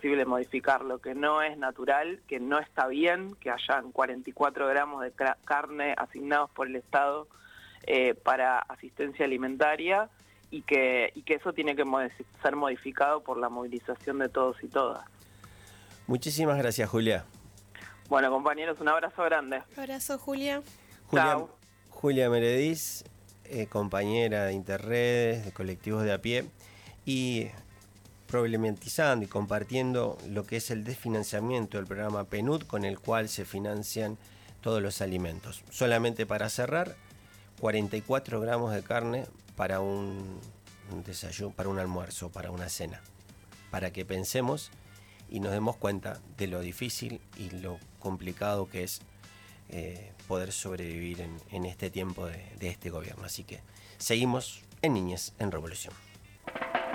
posible modificar lo que no es natural, que no está bien, que hayan 44 gramos de carne asignados por el Estado para asistencia alimentaria y que eso tiene que ser modificado por la movilización de todos y todas. Muchísimas gracias, Julia. Bueno, compañeros, un abrazo grande. Abrazo, Julia. Chau. Julia Meredís, compañera de Interredes, de colectivos de a pie, y problematizando y compartiendo lo que es el desfinanciamiento del programa PNUD, con el cual se financian todos los alimentos. Solamente para cerrar, 44 gramos de carne para un desayuno, para un almuerzo, para una cena. Para que pensemos y nos demos cuenta de lo difícil y lo complicado que es poder sobrevivir en este tiempo de este gobierno. Así que seguimos en Niñez en Revolución.